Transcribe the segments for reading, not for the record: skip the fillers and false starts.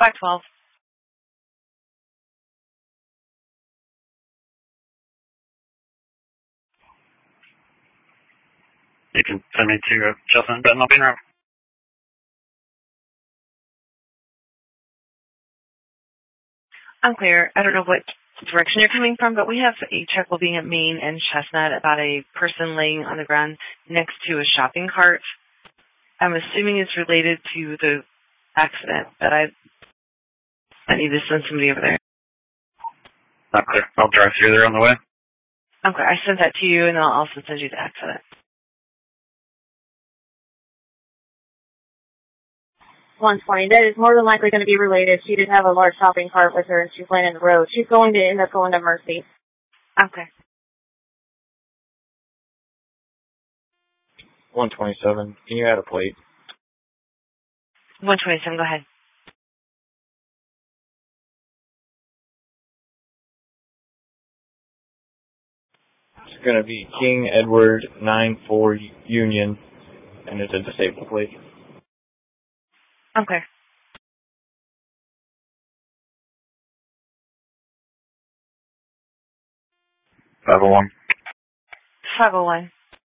512. You can send me to Chestnut Benton. I'll be in room. Unclear. I don't know what direction you're coming from, but we have a check being at Main and Chestnut about a person laying on the ground next to a shopping cart. I'm assuming it's related to the accident, but I need to send somebody over there. Not clear. I'll drive through there on the way. Okay, I sent that to you, and I'll also send you the accident. 120. That is more than likely going to be related. She did have a large shopping cart with her, and she's laying in the road. She's going to end up going to Mercy. Okay. 127. Can you add a plate? 127, go ahead. It's going to be King Edward 94 Union, and it's a disabled plate. Okay. $501. 501.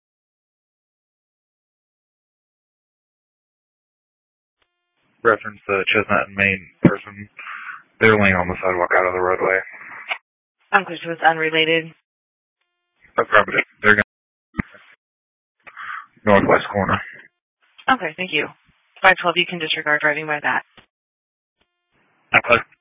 Reference the Chestnut and Main person. They're laying on the sidewalk out of the roadway. Unclear, so it's unrelated. Affirmative. They're going northwest corner. Okay, thank you. 512, you can disregard driving by that. Not clear.